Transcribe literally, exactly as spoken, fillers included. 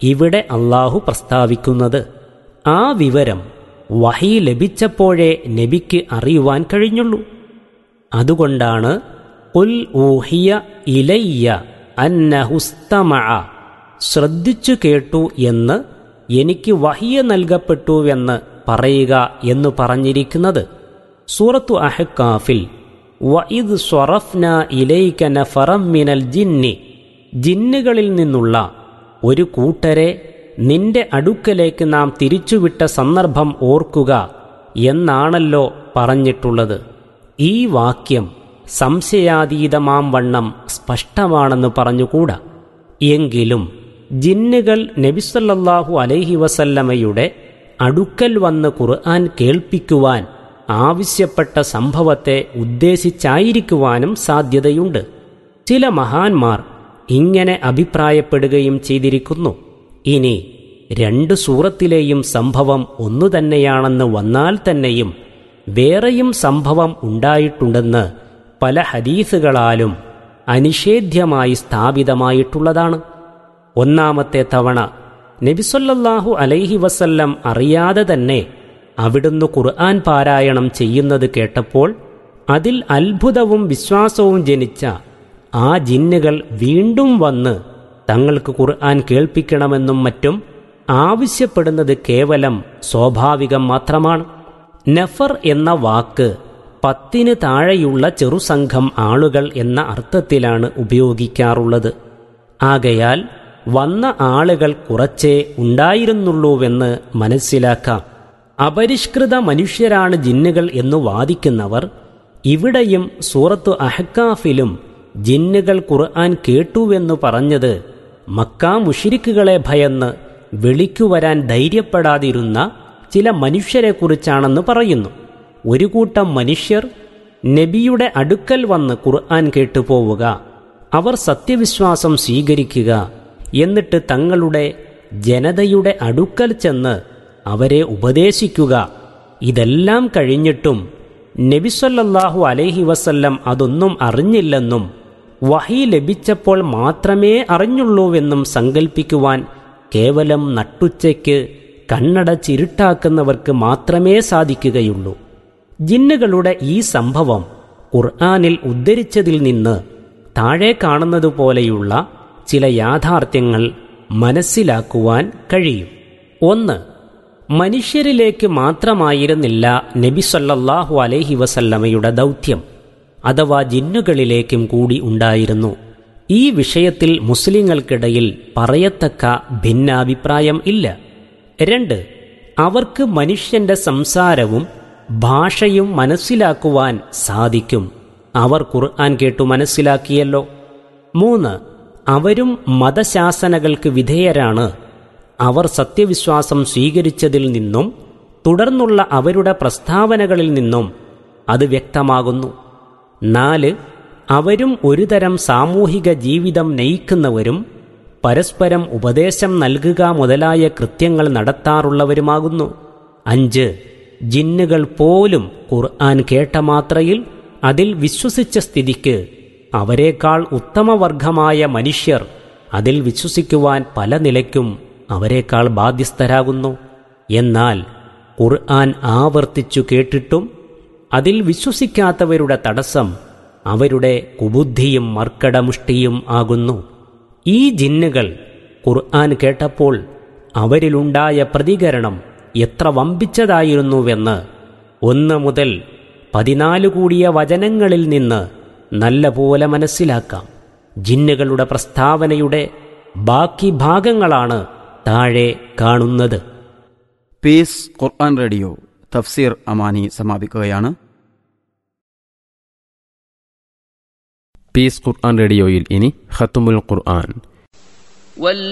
ഇവിടെ അല്ലാഹു പ്രസ്താവിക്കുന്നത്. ആ വിവരം വഹി ലഭിച്ചപ്പോഴേ നബിക്ക് അറിയുവാൻ കഴിഞ്ഞുള്ളൂ. അതുകൊണ്ടാണ് ഖുൽ ഊഹിയ ഇലയ്യ അന്നഹുസ്തമഅ, ശ്രദ്ധിച്ചു കേട്ടു എന്ന് എനിക്ക് വഹിയ നൽകപ്പെട്ടുവെന്ന് പറയുക എന്ന് പറഞ്ഞിരിക്കുന്നത്. സൂറത്തു അഹ്കാഫിൽ വഇദ് സ്വറഫ്ന ഇലൈക നഫറം മിനൽ ജിന്നി, ജിന്നുകളിൽ നിന്നുള്ള ഒരു കൂട്ടരെ നിന്റെ അടുക്കലേക്ക് നാം തിരിച്ചുവിട്ട സന്ദർഭം ഓർക്കുക എന്നാണല്ലോ പറഞ്ഞിട്ടുള്ളത്. ഈ വാക്യം സംശയാതീതമാം വണ്ണം സ്പഷ്ടമാണെന്ന് പറഞ്ഞുകൂടാ. എങ്കിലും ജിന്നുകൾ നബിസല്ലല്ലാഹു അലൈഹി വസല്ലമയുടെ അടുക്കൽ വന്ന് ഖുർആൻ കേൾപ്പിക്കുവാൻ ആവശ്യപ്പെട്ട സംഭവത്തെ ഉദ്ദേശിച്ചായിരിക്കുവാനും സാധ്യതയുണ്ട്. ചില മഹാന്മാർ ഇങ്ങനെ അഭിപ്രായപ്പെടുകയും ചെയ്തിരിക്കുന്നു. ഇനി രണ്ട് സൂറത്തിലെയും സംഭവം ഒന്നുതന്നെയാണെന്ന് വന്നാൽ തന്നെയും വേറെയും സംഭവം ഉണ്ടായിട്ടുണ്ടെന്ന് പല ഹദീസുകളാലും അനിഷേധ്യമായി സ്ഥാപിതമായിട്ടുള്ളതാണ്. ഒന്നാമത്തെ തവണ നബിസല്ലല്ലാഹു അലൈഹി വസല്ലം അറിയാതെ തന്നെ അവിടുന്ന് ഖുർആൻ പാരായണം ചെയ്യുന്നത് കേട്ടപ്പോൾ അതിൽ അത്ഭുതവും വിശ്വാസവും ജനിച്ച ആ ജിന്നുകൾ വീണ്ടും വന്ന് തങ്ങൾക്ക് ഖുർആൻ കേൾപ്പിക്കണമെന്നും മറ്റും ആവശ്യപ്പെടുന്നത് കേവലം സ്വാഭാവികം മാത്രമാണ്. നഫർ എന്ന വാക്ക് പത്തിന് താഴെയുള്ള ചെറുസംഘം ആളുകൾ എന്ന അർത്ഥത്തിലാണ് ഉപയോഗിക്കാറുള്ളത്. ആകയാൽ വന്ന ആളുകൾ കുറച്ചേ ഉണ്ടായിരുന്നുള്ളൂവെന്ന് മനസ്സിലാക്കാം. അപരിഷ്കൃത മനുഷ്യരാണ് ജിന്നുകൾ എന്നു വാദിക്കുന്നവർ ഇവിടെയും സൂറത്തു അഹ്കാഫിലും ജിന്നുകൾ ഖുർആൻ കേട്ടുവെന്നു പറഞ്ഞത് മക്കാ മുശ്രിക്കുകളെ ഭയന്ന് വെളിക്കുവരാൻ ധൈര്യപ്പെടാതിരുന്ന ചില മനുഷ്യരെക്കുറിച്ചാണെന്ന് പറയുന്നു. ഒരു കൂട്ടം മനുഷ്യർ നബിയുടെ അടുക്കൽ വന്ന് ഖുർആൻ കേട്ടുപോവുക, അവർ സത്യവിശ്വാസം സ്വീകരിക്കുക, എന്നിട്ട് തങ്ങളുടെ ജനതയുടെ അടുക്കൽ ചെന്ന് അവരെ ഉപദേശിക്കുക. ഇതെല്ലാം കഴിഞ്ഞിട്ടും നബി സല്ലല്ലാഹു അലൈഹി വസല്ലം അതൊന്നും അറിഞ്ഞില്ലെന്നും വഹി ലഭിച്ചപ്പോൾ മാത്രമേ അറിഞ്ഞുള്ളൂവെന്നും സങ്കൽപ്പിക്കുവാൻ കേവലം നട്ടുച്ചയ്ക്ക് കണ്ണടച്ചിരുട്ടാക്കുന്നവർക്ക് മാത്രമേ സാധിക്കുകയുള്ളൂ. ജിന്നുകളുടെ ഈ സംഭവം ഖുർആനിൽ ഉദ്ധരിച്ചതിൽ നിന്ന് താഴെ കാണുന്നതുപോലെയുള്ള ചില യാഥാർത്ഥ്യങ്ങൾ മനസ്സിലാക്കുവാൻ കഴിയും. ഒന്ന്, മനുഷ്യരിലേക്ക് മാത്രമായിരുന്നില്ല നബി സല്ലല്ലാഹു അലൈഹി വസല്ലമയുടെ ദൗത്യം, അഥവാ ജിന്നുകളിലേക്കും കൂടി ഉണ്ടായിരുന്നു. ഈ വിഷയത്തിൽ മുസ്ലിങ്ങൾക്കിടയിൽ പറയത്തക്ക ഭിന്നാഭിപ്രായം ഇല്ല. രണ്ട്, അവർക്ക് മനുഷ്യന്റെ സംസാരവും ഭാഷയും മനസ്സിലാക്കുവാൻ സാധിക്കും. അവർ ഖുർആൻ കേട്ടു മനസ്സിലാക്കിയല്ലോ. മൂന്ന്, അവരും മതശാസനകൾക്ക് വിധേയരാണ്. അവർ സത്യവിശ്വാസം സ്വീകരിച്ചതിൽ നിന്നും തുടർന്നുള്ള അവരുടെ പ്രസ്താവനകളിൽ നിന്നും അത് വ്യക്തമാകുന്നു. നാല്, അവരും ഒരുതരം സാമൂഹിക ജീവിതം നയിക്കുന്നവരും പരസ്പരം ഉപദേശം നൽകുക മുതലായ കൃത്യങ്ങൾ നടത്താറുള്ളവരുമാകുന്നു. അഞ്ച്, ജിന്നുകൾ പോലും ഖുർആൻ കേട്ട മാത്രയിൽ അതിൽ വിശ്വസിച്ച സ്ഥിതിക്ക് അവരെക്കാൾ ഉത്തമവർഗമായ മനുഷ്യർ അതിൽ വിശ്വസിക്കുവാൻ പല നിലയ്ക്കും അവരെക്കാൾ ബാധ്യസ്ഥരാകുന്നു. എന്നാൽ ഖുർആൻ ആവർത്തിച്ചു കേട്ടിട്ടും അതിൽ വിശ്വസിക്കാത്തവരുടെ തടസ്സം അവരുടെ കുബുദ്ധിയും മർക്കടമുഷ്ടിയും ആകുന്നു. ഈ ജിന്നുകൾ ഖുർആൻ കേട്ടപ്പോൾ അവരിലുണ്ടായ പ്രതികരണം എത്ര വമ്പിച്ചതായിരുന്നുവെന്ന് ഒന്ന് മുതൽ പതിനാല് കൂടിയ വചനങ്ങളിൽ നിന്ന് നല്ലപോലെ മനസ്സിലാക്കാം. ജിന്നുകളുടെ പ്രസ്താവനയുടെ ബാക്കി ഭാഗങ്ങളാണ് താഴെ കാണുന്നത്. പീസ് ഖുർആൻ റേഡിയോ തഫ്സീർ അമാനി സമാപിക്കുകയാണ്. പീസ് ഖുർആൻ റേഡിയോയിൽ ഇനി ഖത്മുൽ ഖുർആൻ.